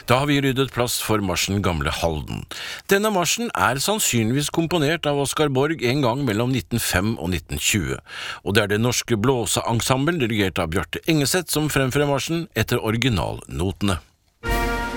Da har vi ryddet plass for marsjen Gamle Halden. Denne marsjen er sannsynligvis komponert av Oskar Borg en gang mellom 1905 og 1920, og det er det norske blåseensemble dirigert av Bjarte Engeseth som fremfører marsjen etter originalnotene.